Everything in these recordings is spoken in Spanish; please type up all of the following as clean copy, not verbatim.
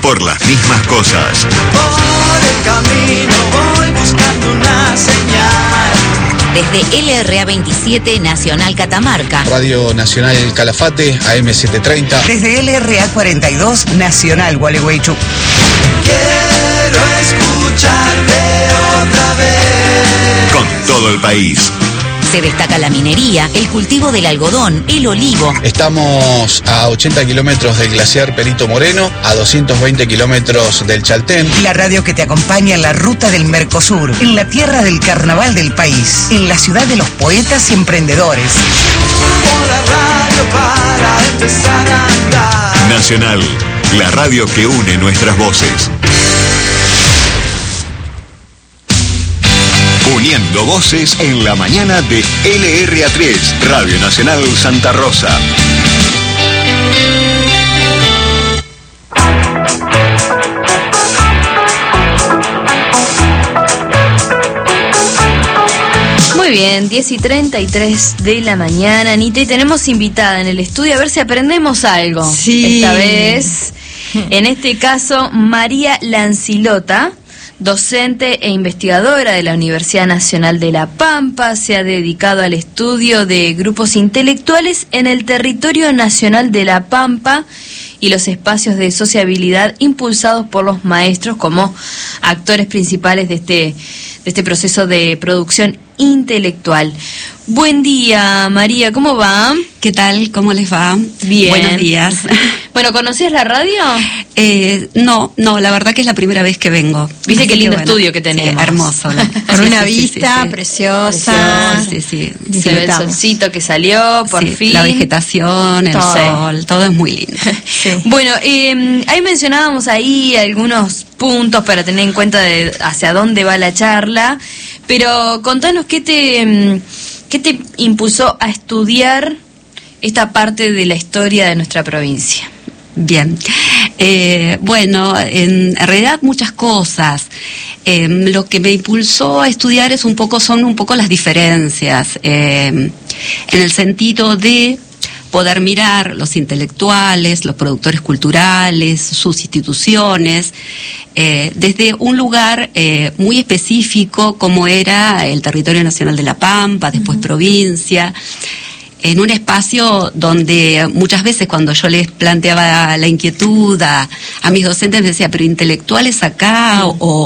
por las mismas cosas. Por el camino voy buscando una señal. Desde LRA 27 Nacional Catamarca, Radio Nacional Calafate, AM 730. Desde LRA 42 Nacional Gualeguaychú. Quiero escucharte otra vez. Con todo el país. se destaca la minería, el cultivo del algodón, el olivo. Estamos a 80 kilómetros del glaciar Perito Moreno, a 220 kilómetros del Chaltén. La radio que te acompaña en la ruta del Mercosur, en la tierra del carnaval del país, en la ciudad de los poetas y emprendedores. La radio para empezar a andar. Nacional, la radio que une nuestras voces. Uniendo voces en la mañana de LRA3, Radio Nacional Santa Rosa. Muy bien, 10:33 de la mañana, Anita, y tenemos invitada en el estudio a ver si aprendemos algo. Sí. Esta vez, en este caso, María Lancilota, docente e investigadora de la Universidad Nacional de La Pampa, se ha dedicado al estudio de grupos intelectuales en el territorio nacional de La Pampa y los espacios de sociabilidad impulsados por los maestros como actores principales de este proceso de producción intelectual. Buen día, María, ¿cómo va? ¿Qué tal? ¿Cómo les va? Bien. Buenos días. Bueno, ¿conocías la radio? No, la verdad que es la primera vez que vengo. Viste qué lindo bueno, estudio que tenemos. Sí, hermoso. Con una vista preciosa. Sí. Se ve el solcito que salió, por fin. La vegetación, el sol, todo es muy lindo. Sí. Bueno, ahí mencionábamos ahí algunos puntos para tener en cuenta de hacia dónde va la charla, pero contanos qué te impulsó a estudiar esta parte de la historia de nuestra provincia. Bien, bueno, en realidad muchas cosas. Lo que me impulsó a estudiar son un poco las diferencias, en el sentido de poder mirar los intelectuales, los productores culturales, sus instituciones, desde un lugar muy específico como era el territorio nacional de La Pampa, después provincia, en un espacio donde muchas veces cuando yo les planteaba la inquietud a mis docentes me decía, pero intelectuales acá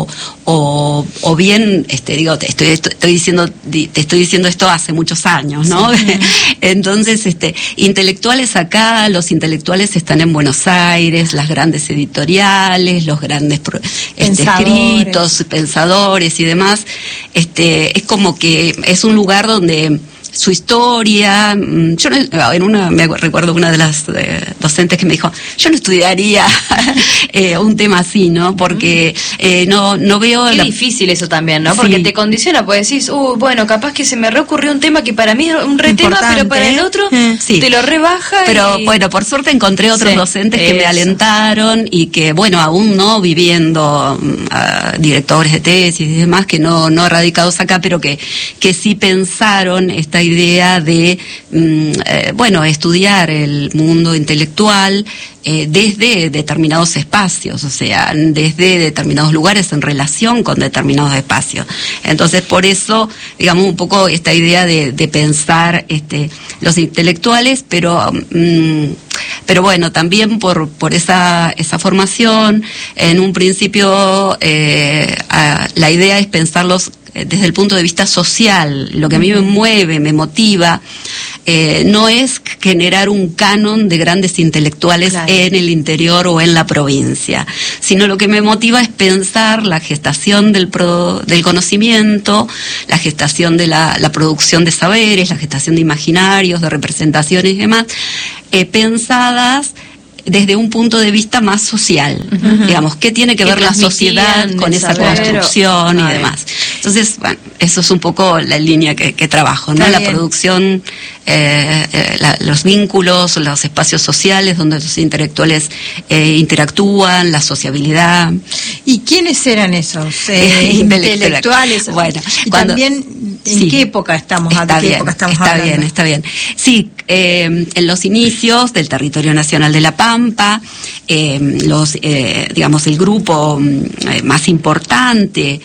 o bien, digo, te estoy diciendo esto hace muchos años, ¿no? Sí. Entonces, intelectuales acá, los intelectuales están en Buenos Aires, las grandes editoriales, los grandes escritos, pensadores y demás, es como que es un lugar donde su historia, me recuerdo una de las docentes que me dijo, yo no estudiaría un tema así, ¿no? Porque no veo... Qué difícil eso también, ¿no? Porque te condiciona, pues decís, bueno, capaz que se me reocurrió un tema que para mí es un re tema, pero para el otro te lo rebaja. Pero bueno, por suerte encontré otros docentes que me alentaron y que, bueno, aún no viviendo directores de tesis y demás, que no radicados acá, pero que sí pensaron esta idea de, estudiar el mundo intelectual desde determinados espacios, o sea, desde determinados lugares en relación con determinados espacios. Entonces, por eso, digamos, un poco esta idea de pensar los intelectuales, pero bueno, también por esa formación, en un principio la idea es pensarlos desde el punto de vista social. Lo que a mí me mueve, me motiva, no es generar un canon de grandes intelectuales en el interior o en la provincia, sino lo que me motiva es pensar la gestación del conocimiento, la gestación de la producción de saberes, la gestación de imaginarios, de representaciones y demás, pensadas desde un punto de vista más social, digamos, ¿qué tiene que ver la sociedad con esa construcción y demás? Entonces, bueno, eso es un poco la línea que trabajo, ¿no? La producción, los vínculos, los espacios sociales donde los intelectuales interactúan, la sociabilidad. ¿Y quiénes eran esos intelectuales? Bueno, y también, ¿en qué época estamos? Está bien. Sí, en los inicios del territorio nacional de La Pampa, digamos, el grupo más importante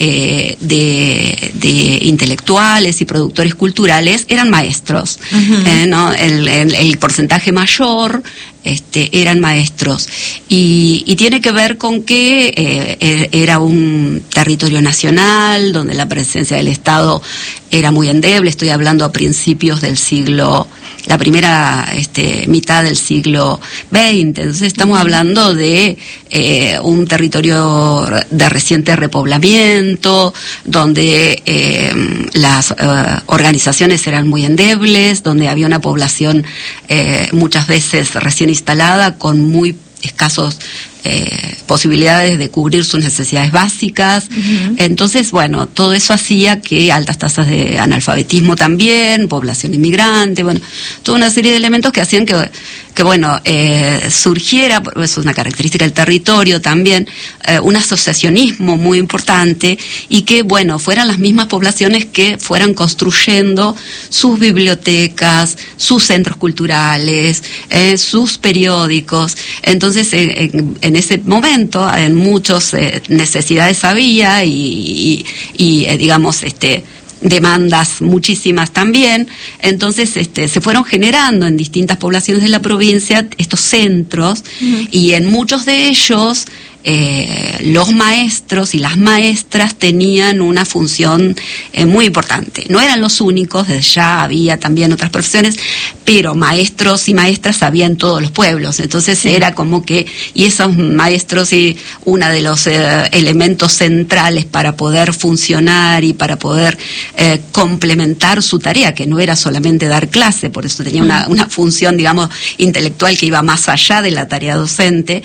de intelectuales y productores culturales eran maestros, ¿no? El porcentaje mayor eran maestros, y tiene que ver con que era un territorio nacional donde la presencia del Estado era muy endeble. Estoy hablando a principios del siglo, la primera mitad del siglo XX. Entonces estamos hablando de un territorio de reciente repoblamiento, donde las organizaciones eran muy endebles, donde había una población muchas veces recién instalada con muy escasos posibilidades de cubrir sus necesidades básicas. Entonces, bueno, todo eso hacía que altas tasas de analfabetismo también, población inmigrante, bueno, toda una serie de elementos que hacían que surgiera, es una característica del territorio también, un asociacionismo muy importante, y que, bueno, fueran las mismas poblaciones que fueran construyendo sus bibliotecas, sus centros culturales, sus periódicos. Entonces, en ese momento, en muchas necesidades había y digamos, demandas muchísimas también. Entonces se fueron generando en distintas poblaciones de la provincia estos centros, y en muchos de ellos los maestros y las maestras tenían una función muy importante. No eran los únicos, desde ya había también otras profesiones, pero maestros y maestras había en todos los pueblos. Entonces era como que, y esos maestros, y uno de los elementos centrales para poder funcionar y para poder complementar su tarea, que no era solamente dar clase, por eso tenía una función, digamos, intelectual que iba más allá de la tarea docente.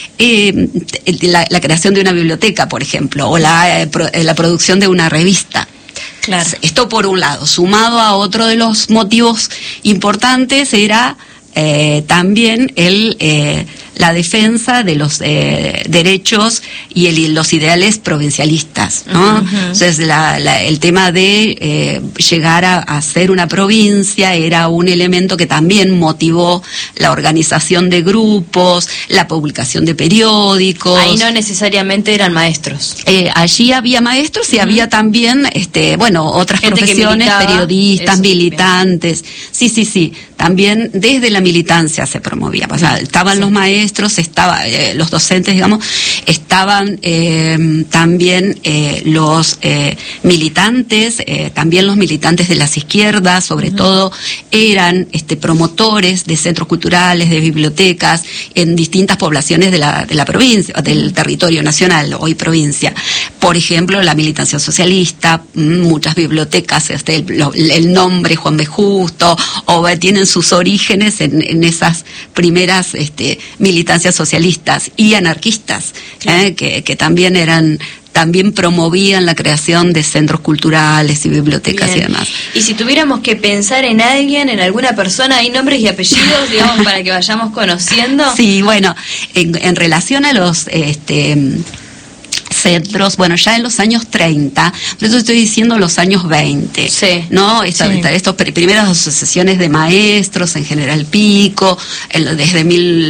La creación de una biblioteca, por ejemplo, o la producción de una revista. Claro. Esto por un lado. Sumado a otro de los motivos importantes era también la defensa de los derechos y los ideales provincialistas, ¿no? Entonces el tema de llegar a ser una provincia era un elemento que también motivó la organización de grupos, la publicación de periódicos. Ahí no necesariamente eran maestros. Allí había maestros y había también, otras gente profesiones, periodistas, militantes. Bien. Sí. También desde la militancia se promovía. O sea, estaban los maestros, los docentes, digamos, estaban también los militantes, también los militantes de las izquierdas, sobre todo, eran promotores de centros culturales, de bibliotecas, en distintas poblaciones de la provincia, del territorio nacional, hoy provincia. Por ejemplo, la militancia socialista, muchas bibliotecas, el nombre Juan B. Justo, o tienen sus orígenes en esas primeras militancias socialistas y anarquistas, que también promovían la creación de centros culturales y bibliotecas. Bien. Y demás. Y si tuviéramos que pensar en alguien, en alguna persona, ¿hay nombres y apellidos, digamos, para que vayamos conociendo? Sí, bueno, en relación a los centros, bueno, ya en los años 30, por eso estoy diciendo los años 20, ¿no? Estas primeras asociaciones de maestros en General Pico, desde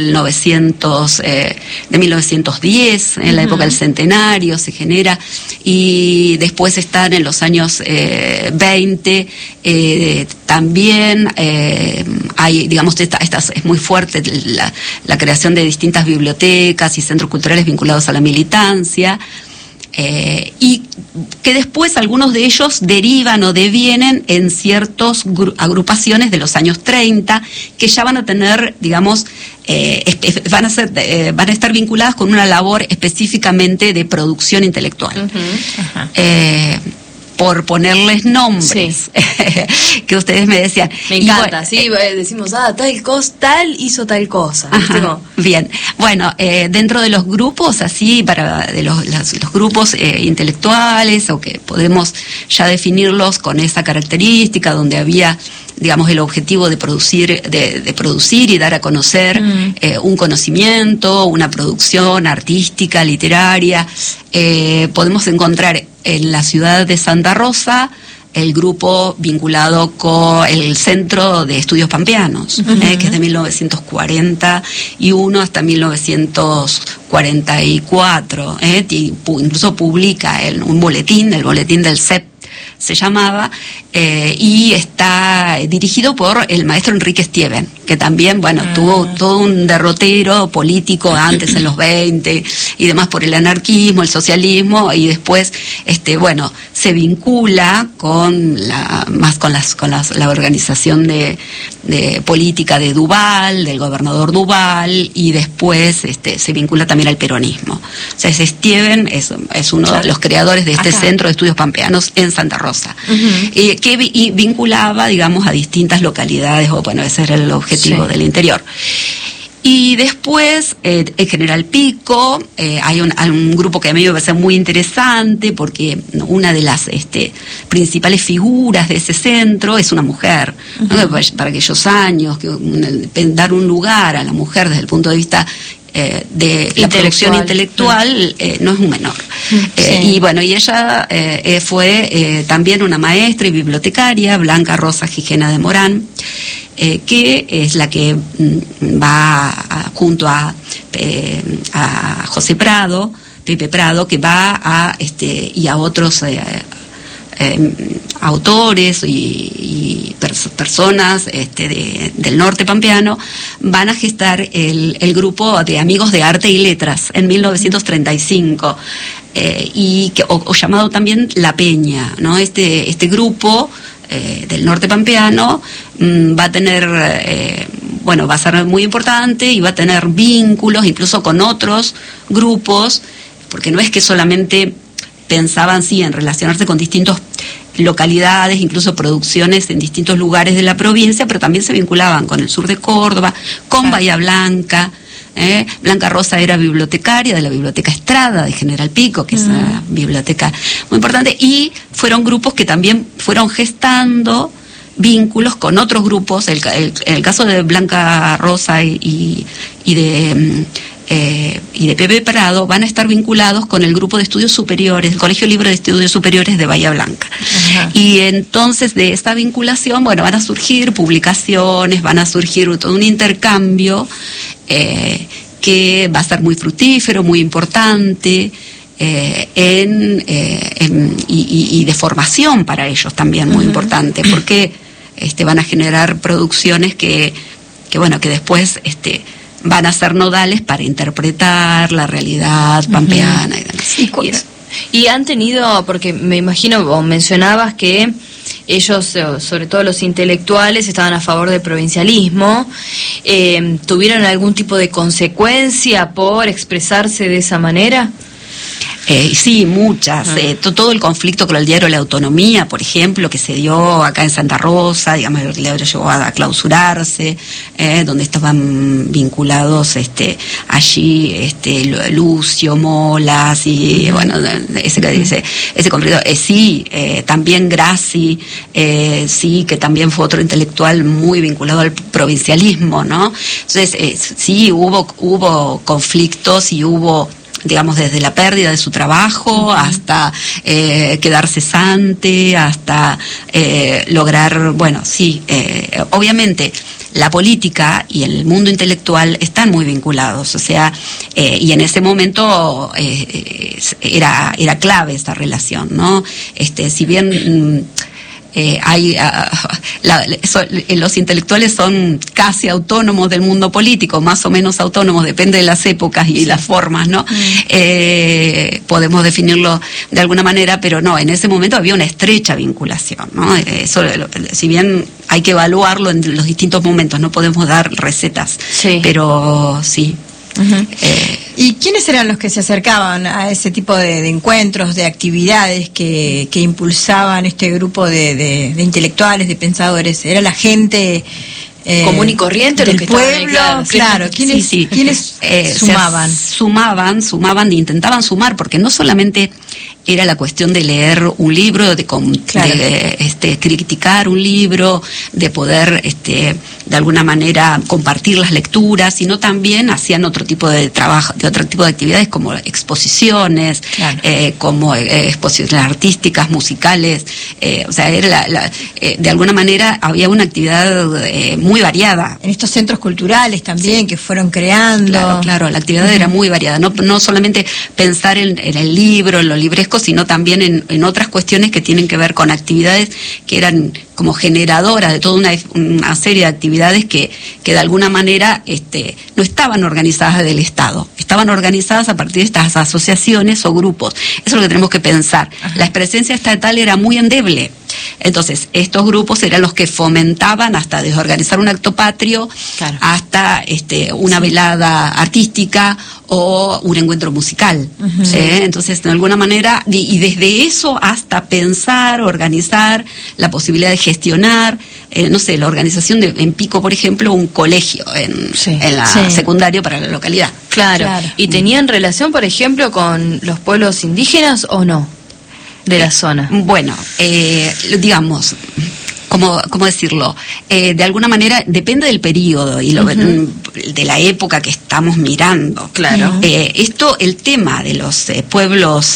1910, en la época del centenario se genera, y después están en los años 20, también hay, digamos, es muy fuerte la creación de distintas bibliotecas y centros culturales vinculados a la militancia, y que después algunos de ellos derivan o devienen en ciertas agrupaciones de los años 30 que ya van a tener, digamos, van a estar vinculadas con una labor específicamente de producción intelectual. Por ponerles nombres, que ustedes me decían. Me encanta, decimos, tal hizo tal cosa. Bien, bueno, dentro de los grupos, así, de los grupos intelectuales, o que podemos ya definirlos con esa característica, donde había, digamos, el objetivo de producir y dar a conocer un conocimiento, una producción artística, literaria, podemos encontrar en la ciudad de Santa Rosa el grupo vinculado con el Centro de Estudios Pampeanos, que es de 1941 hasta 1944, incluso publica un boletín, el boletín del CEP se llamaba, y está dirigido por el maestro Enrique Stieven, que también, tuvo todo un derrotero político antes en los 20 y demás por el anarquismo, el socialismo, y después, se vincula con la organización de política de Duval, del gobernador Duval, y después se vincula también al peronismo. O sea, ese Stieven es uno de los creadores de este Centro de Estudios Pampeanos en Santa Rosa, que vinculaba, digamos, a distintas localidades, ese era el objetivo del interior. Y después, en General Pico, hay un grupo que a mí me parece muy interesante, porque una de las principales figuras de ese centro es una mujer, ¿no? Para aquellos años, dar un lugar a la mujer desde el punto de vista de la producción intelectual no es un menor. Y ella fue también una maestra y bibliotecaria, Blanca Rosa Gijena de Morán, que es la que va junto a José Prado, Pepe Prado, que va y a otros autores y personas del norte pampeano, van a gestar el grupo de Amigos de Arte y Letras en 1935, o llamado también La Peña, ¿no? Este grupo del norte pampeano va a tener, va a ser muy importante y va a tener vínculos incluso con otros grupos, porque no es que solamente pensaban en relacionarse con distintas localidades, incluso producciones en distintos lugares de la provincia, pero también se vinculaban con el sur de Córdoba, con Bahía Blanca. Blanca Rosa era bibliotecaria de la Biblioteca Estrada de General Pico, que es una biblioteca muy importante, y fueron grupos que también fueron gestando vínculos con otros grupos. El caso de Blanca Rosa y de Pepe Prado van a estar vinculados con el grupo de estudios superiores, el Colegio Libre de Estudios Superiores de Bahía Blanca. Y entonces de esta vinculación, van a surgir publicaciones, van a surgir todo un intercambio que va a ser muy fructífero, muy importante, y de formación para ellos también muy importante, porque van a generar producciones que después van a ser nodales para interpretar la realidad pampeana y demás. Y han tenido, porque me imagino, o mencionabas que ellos, sobre todo los intelectuales, estaban a favor del provincialismo, ¿tuvieron algún tipo de consecuencia por expresarse de esa manera? Sí, muchas. Todo el conflicto con el diario La Autonomía, por ejemplo, que se dio acá en Santa Rosa, digamos, el diario llegó a clausurarse, donde estaban vinculados allí Lucio, Molas, y ese conflicto. También Grassi, que también fue otro intelectual muy vinculado al provincialismo, ¿no? Entonces, hubo conflictos y hubo, digamos, desde la pérdida de su trabajo hasta quedar cesante, hasta lograr, obviamente la política y el mundo intelectual están muy vinculados, y en ese momento era clave esta relación, ¿no? Si bien los intelectuales son casi autónomos del mundo político, más o menos autónomos, depende de las épocas y las formas, ¿no? Podemos definirlo de alguna manera, pero no, en ese momento había una estrecha vinculación, ¿no? Eso, si bien hay que evaluarlo en los distintos momentos, no podemos dar recetas, pero sí. ¿Y quiénes eran los que se acercaban a ese tipo de encuentros, de actividades que impulsaban este grupo de intelectuales, de pensadores? ¿Era la gente común y corriente del pueblo? Claro, ¿quiénes sumaban? sumaban, intentaban sumar, porque no solamente era la cuestión de leer un libro, de criticar un libro, de poder de alguna manera compartir las lecturas, sino también hacían otro tipo de trabajo, de otro tipo de actividades como exposiciones, como exposiciones artísticas, musicales, o sea, era de alguna manera había una actividad muy variada. En estos centros culturales también que fueron creando. Claro, la actividad era muy variada, no solamente pensar en el libro, en lo libresco, sino también en otras cuestiones que tienen que ver con actividades que eran como generadoras de toda una serie de actividades que de alguna manera no estaban organizadas del Estado, estaban organizadas a partir de estas asociaciones o grupos. Eso es lo que tenemos que pensar. Ajá. La presencia estatal era muy endeble. Entonces, estos grupos eran los que fomentaban hasta desde organizar un acto patrio, hasta una velada artística o un encuentro musical. Uh-huh. Entonces, de alguna manera, y desde eso hasta pensar, organizar, la posibilidad de gestionar, la organización en Pico, por ejemplo, un colegio en la secundario para la localidad. Claro. ¿Y tenían relación, por ejemplo, con los pueblos indígenas o no? De la zona. Bueno, digamos, ¿cómo decirlo? De alguna manera depende del periodo y de la época que estamos mirando. Claro. El tema de los pueblos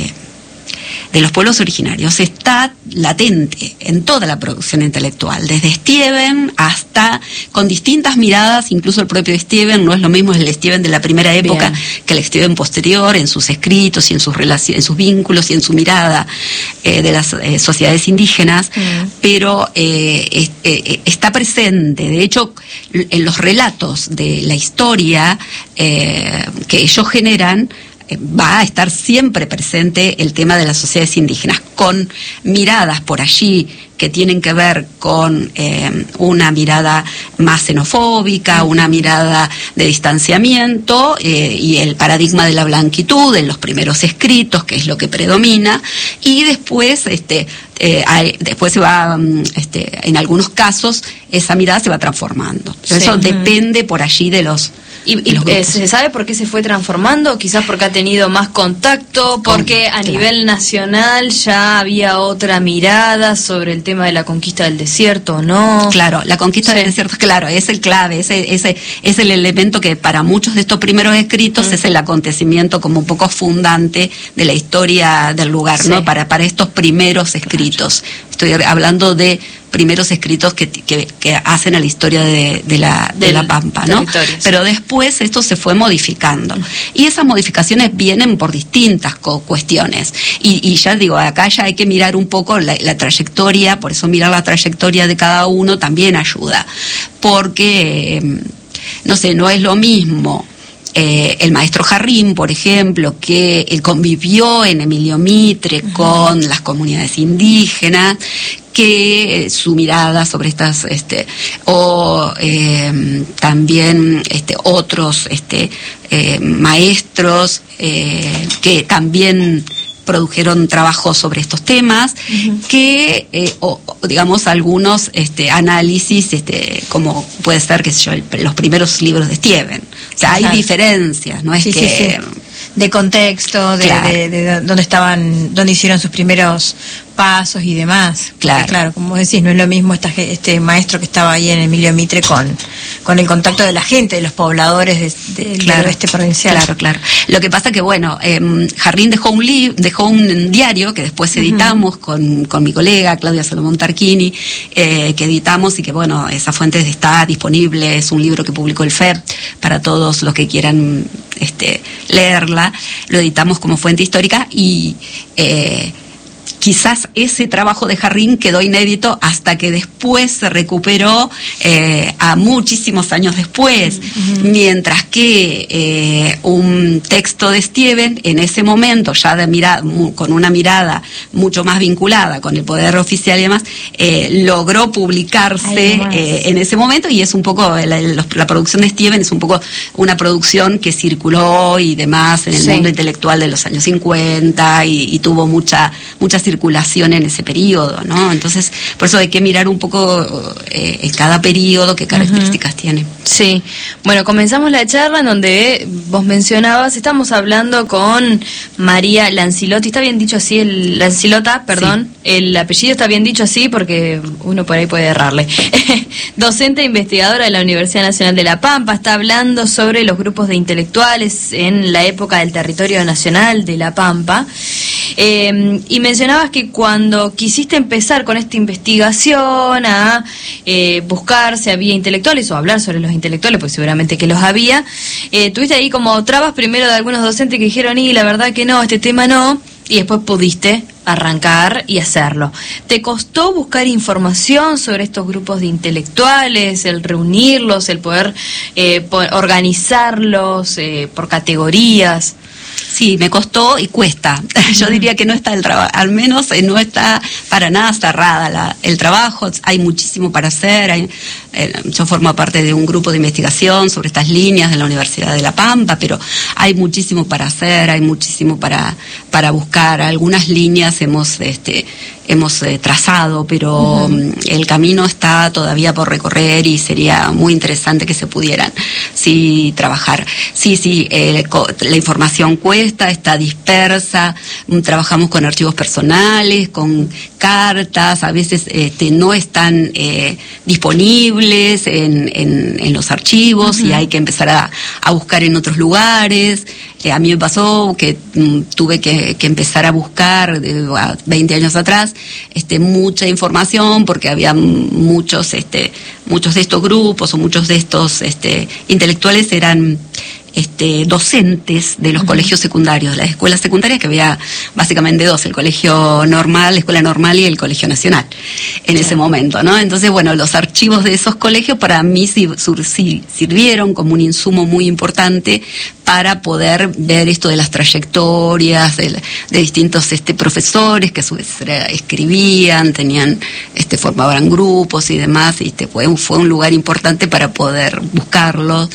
originarios está latente en toda la producción intelectual, desde Stieven hasta con distintas miradas, incluso el propio Stieven no es lo mismo el Stieven de la primera época que el Stieven posterior, en sus escritos y en sus relaciones, en sus vínculos y en su mirada de las sociedades indígenas, pero está presente. De hecho, en los relatos de la historia que ellos generan, va a estar siempre presente el tema de las sociedades indígenas, con miradas por allí que tienen que ver con una mirada más xenofóbica, una mirada de distanciamiento y el paradigma de la blanquitud en los primeros escritos, que es lo que predomina, y después después se va, en algunos casos, esa mirada se va transformando. Eso depende por allí de los... ¿Y se sabe por qué se fue transformando? Quizás porque ha tenido más contacto, porque a nivel nacional ya había otra mirada sobre el tema de la conquista del desierto, ¿o no? Claro, la conquista del desierto, claro, es el clave, es el elemento que para muchos de estos primeros escritos es el acontecimiento como un poco fundante de la historia del lugar, ¿no? Para estos primeros escritos. Estoy hablando de primeros escritos que hacen a la historia de la Pampa, ¿no? Pero después esto se fue modificando. Y esas modificaciones vienen por distintas cuestiones. Y ya digo, acá ya hay que mirar un poco la trayectoria, por eso mirar la trayectoria de cada uno también ayuda. Porque, no es lo mismo el maestro Jarrín, por ejemplo, que él convivió en Emilio Mitre con las comunidades indígenas, que su mirada sobre estas también otros maestros que también produjeron trabajos sobre estos temas, que digamos algunos análisis como puede ser, qué sé yo, los primeros libros de Stieven. O sea, hay diferencias, no es de contexto, de dónde hicieron sus primeros pasos y demás. Claro, como decís, no es lo mismo este maestro que estaba ahí en Emilio Mitre con el contacto de la gente, de los pobladores del oeste provincial. Claro. Lo que pasa que, Jarrín dejó un diario que después editamos con mi colega Claudia Salomón Tarquini, que editamos y que, esa fuente está disponible, es un libro que publicó el FEP para todos los que quieran leerla. Lo editamos como fuente histórica y quizás ese trabajo de Jarrín quedó inédito hasta que después se recuperó a muchísimos años después, mientras que un texto de Stieven en ese momento, ya con una mirada mucho más vinculada con el poder oficial y demás, logró publicarse en ese momento, y es un poco, la producción de Stieven es un poco una producción que circuló y demás en el mundo intelectual de los años 50 y tuvo mucha circulación circulación en ese periodo, ¿no? Entonces, por eso hay que mirar un poco en cada periodo qué características tiene. Sí, bueno, comenzamos la charla en donde vos mencionabas, estamos hablando con María Lancilotti, ¿está bien dicho así? Lancilota, perdón, sí. El apellido está bien dicho así porque uno por ahí puede errarle. Docente e investigadora de la Universidad Nacional de La Pampa, está hablando sobre los grupos de intelectuales en la época del territorio nacional de La Pampa. Y mencionabas que cuando quisiste empezar con esta investigación a buscar si había intelectuales o hablar sobre los intelectuales, pues seguramente que los había, tuviste ahí como trabas primero de algunos docentes que dijeron, y la verdad que no, este tema no, y después pudiste arrancar y hacerlo. ¿Te costó buscar información sobre estos grupos de intelectuales, el reunirlos, el poder organizarlos por categorías? Sí, me costó y cuesta. Yo diría que no está el trabajo, al menos no está para nada cerrada el trabajo. Hay muchísimo para hacer. Yo formo parte de un grupo de investigación sobre estas líneas de la Universidad de La Pampa, pero hay muchísimo para hacer, hay muchísimo para buscar. Algunas líneas hemos trazado, pero el camino está todavía por recorrer y sería muy interesante que se pudieran trabajar. Sí, la información cuesta, está dispersa, trabajamos con archivos personales, con cartas, a veces no están disponibles en los archivos y hay que empezar a buscar en otros lugares. A mí me pasó que tuve que empezar a buscar 20 años atrás mucha información porque había muchos de estos grupos o muchos de estos intelectuales eran docentes de los colegios secundarios, las escuelas secundarias, que había básicamente dos, el colegio normal, la escuela normal y el colegio nacional en ese momento, ¿no? Entonces, bueno, los archivos de esos colegios para mí sirvieron como un insumo muy importante para poder ver esto de las trayectorias de distintos profesores que a su vez escribían, formaban grupos y demás, fue un lugar importante para poder buscarlos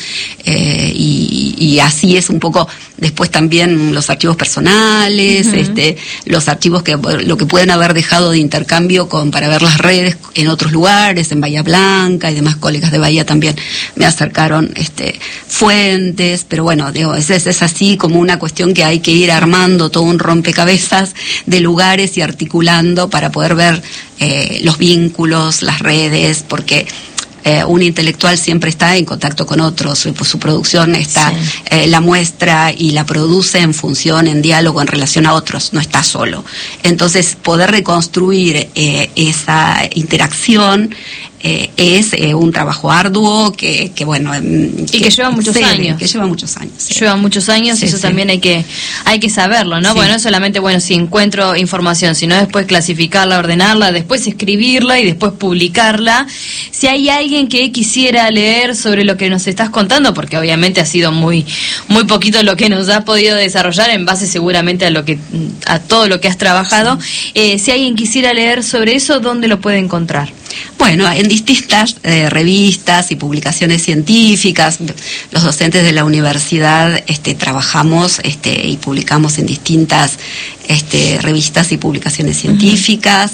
y así es un poco después también los archivos personales, los archivos lo que pueden haber dejado de intercambio para ver las redes en otros lugares, en Bahía Blanca y demás colegas de Bahía también me acercaron fuentes, pero bueno, es así como una cuestión que hay que ir armando todo un rompecabezas de lugares y articulando para poder ver los vínculos, las redes, porque un intelectual siempre está en contacto con otros, su producción está, la muestra y la produce en función, en diálogo, en relación a otros, no está solo. Entonces, poder reconstruir esa interacción es un trabajo arduo que lleva muchos años. Que lleva muchos años. Sí. Lleva muchos años y eso también hay que saberlo, ¿no? Sí. Bueno, no solamente, si encuentro información, sino después clasificarla, ordenarla, después escribirla y después publicarla. Si hay alguien que quisiera leer sobre lo que nos estás contando, porque obviamente ha sido muy, muy poquito lo que nos ha podido desarrollar en base seguramente a todo lo que has trabajado, si alguien quisiera leer sobre eso, ¿dónde lo puede encontrar? Bueno, en distintas revistas y publicaciones científicas, los docentes de la universidad trabajamos y publicamos en distintas revistas y publicaciones científicas.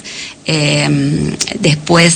Después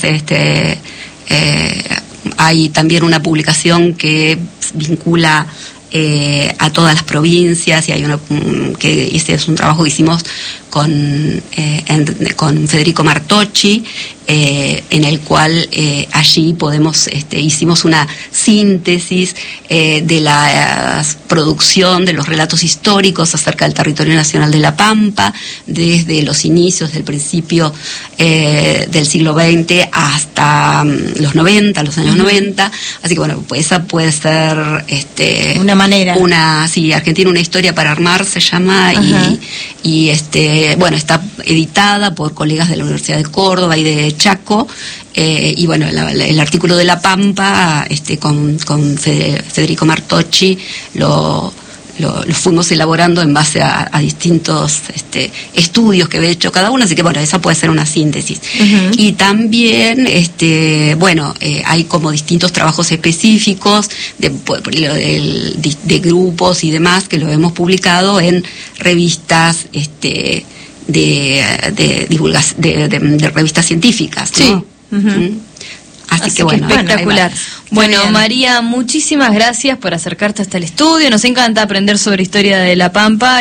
hay también una publicación que vincula a todas las provincias y hay ese es un trabajo que hicimos con Federico Martocci, en el cual allí hicimos una síntesis de la producción de los relatos históricos acerca del territorio nacional de La Pampa, desde los inicios del principio del siglo XX hasta los años 90, así que bueno, pues esa puede ser una manera. Argentina, una historia para armar se llama, y está editada por colegas de la Universidad de Córdoba y de Chaco, y bueno, el artículo de La Pampa con Federico Martocci lo fuimos elaborando en base a distintos estudios que había hecho cada uno, así que bueno, esa puede ser una síntesis. Y también hay como distintos trabajos específicos de grupos y demás que lo hemos publicado en revistas de revistas científicas, ¿no? Sí. Así que bueno, espectacular. ahí va. Bueno, María, muchísimas gracias por acercarte hasta el estudio. Nos encanta aprender sobre historia de La Pampa.